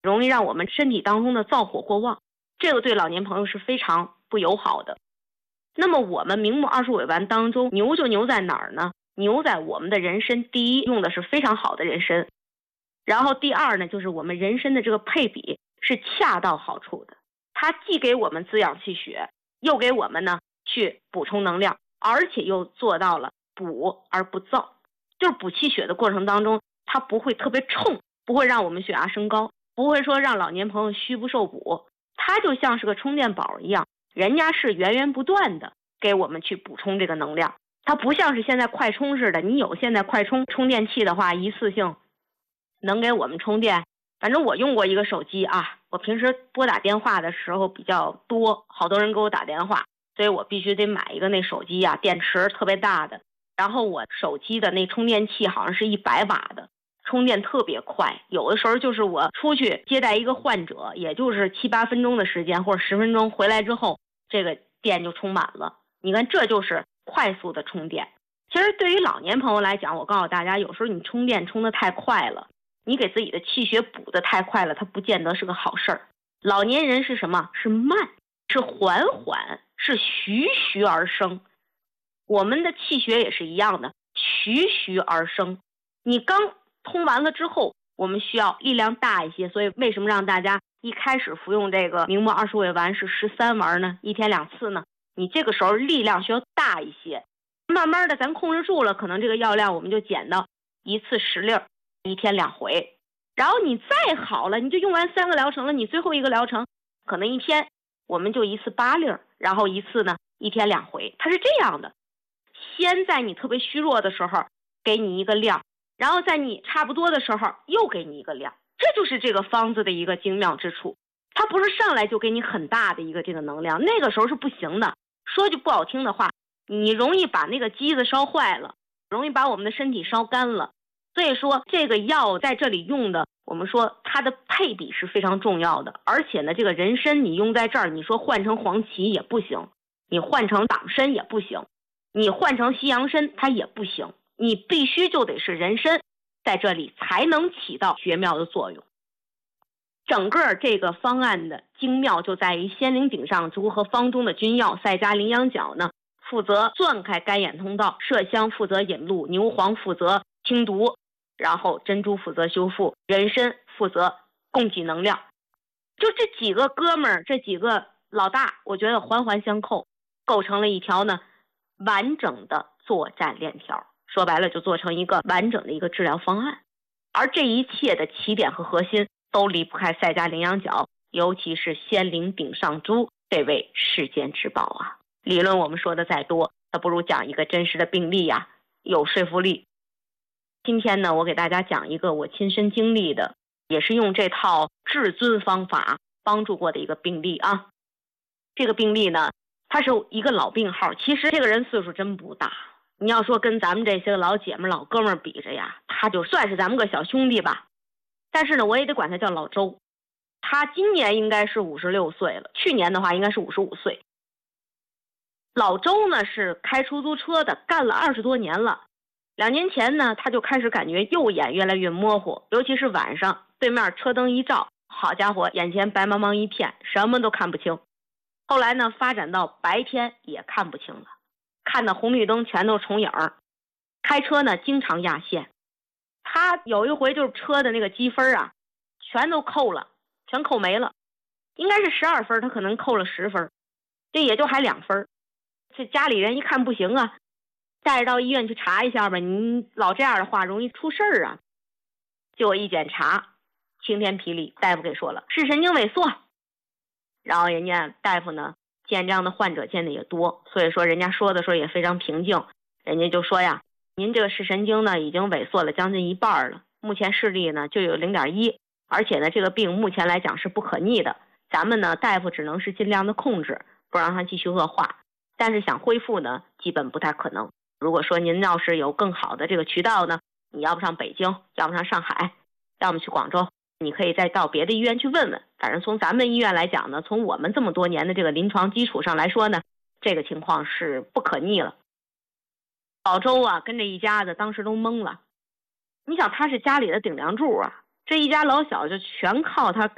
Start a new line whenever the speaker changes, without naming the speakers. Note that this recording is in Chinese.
容易让我们身体当中的燥火过旺，这个对老年朋友是非常不友好的。那么我们明目二十尾丸当中牛就牛在哪儿呢？牛在我们的人参，第一用的是非常好的人参，然后第二呢，就是我们人参的这个配比是恰到好处的，它既给我们滋养气血，又给我们呢去补充能量，而且又做到了补而不燥，就是补气血的过程当中，它不会特别冲，不会让我们血压升高，不会说让老年朋友虚不受补，它就像是个充电宝一样，人家是源源不断的给我们去补充这个能量，它不像是现在快充似的，你有现在快充充电器的话，一次性能给我们充电。反正我用过一个手机啊，我平时拨打电话的时候比较多，好多人给我打电话，所以我必须得买一个那手机啊，电池特别大的，然后我手机的那充电器好像是100瓦的，充电特别快，有的时候就是我出去接待一个患者，也就是7、8分钟的时间或者10分钟，回来之后这个电就充满了。你看这就是快速的充电。其实对于老年朋友来讲，我告诉大家，有时候你充电充得太快了，你给自己的气血补得太快了，它不见得是个好事儿。老年人是什么？是慢，是缓缓，是徐徐而生。我们的气血也是一样的，徐徐而生。你刚通完了之后，我们需要力量大一些，所以为什么让大家一开始服用这个明目二十尾丸是13丸呢？一天2次呢？你这个时候力量需要大一些，慢慢的咱控制住了，可能这个药量我们就减到1次10粒，一天2回。然后你再好了，你就用完3个疗程了，你最后一个疗程可能一天我们就1次8粒，然后一次呢一天2回。它是这样的，先在你特别虚弱的时候给你一个量，然后在你差不多的时候又给你一个量，这就是这个方子的一个精妙之处。它不是上来就给你很大的一个这个能量，那个时候是不行的。说句不好听的话，你容易把那个机子烧坏了，容易把我们的身体烧干了。所以说这个药在这里用的，我们说它的配比是非常重要的。而且呢，这个人参你用在这儿，你说换成黄芪也不行，你换成党参也不行，你换成西洋参它也不行，你必须就得是人参在这里才能起到绝妙的作用。整个这个方案的精妙就在于仙灵顶上珠和方中的君药赛加羚羊角呢，负责钻开干眼通道，麝香负责引路，牛黄负责清毒，然后珍珠负责修复，人参负责供给能量。就这几个哥们儿，这几个老大，我觉得环环相扣，构成了一条呢完整的作战链条。说白了，就做成一个完整的一个治疗方案。而这一切的起点和核心都离不开赛加羚羊角，尤其是仙灵顶上珠这位世间之宝啊！理论我们说的再多，那不如讲一个真实的病例呀，有说服力。今天呢，我给大家讲一个我亲身经历的，也是用这套至尊方法帮助过的一个病例啊。这个病例呢，他是一个老病号，其实这个人岁数真不大。你要说跟咱们这些老姐们老哥们比着呀，他就算是咱们个小兄弟吧。但是呢，我也得管他叫老周。他今年应该是56岁了，去年的话应该是55岁。老周呢是开出租车的，干了20多年了。2年前呢，他就开始感觉右眼越来越模糊，尤其是晚上，对面车灯一照，好家伙，眼前白茫茫一片，什么都看不清。后来呢，发展到白天也看不清了，看到红绿灯全都重影儿，开车呢经常压线。他有一回就是车的那个积分啊，全都扣了，全扣没了。应该是12分，他可能扣了10分，这也就还2分。这家里人一看不行啊，带着到医院去查一下吧，你老这样的话容易出事儿啊。结果一检查，晴天霹雳，大夫给说了视神经萎缩。然后人家大夫呢见这样的患者见的也多，所以说人家说的时候也非常平静。人家就说呀，您这个视神经呢已经萎缩了将近1半了，目前视力呢就有0.1，而且呢这个病目前来讲是不可逆的，咱们呢大夫只能是尽量的控制，不让它继续恶化，但是想恢复呢基本不太可能。如果说您要是有更好的这个渠道呢，你要不上北京，要不上上海，要么去广州，你可以再到别的医院去问问。反正从咱们医院来讲呢，从我们这么多年的这个临床基础上来说呢，这个情况是不可逆了。老周啊跟这一家子当时都懵了，你想他是家里的顶梁柱啊，这一家老小就全靠他